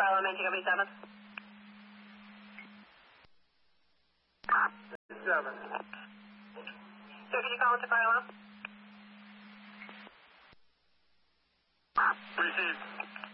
Skyline, Manchego B7. 7. Sir, could you call into Skyline? Received.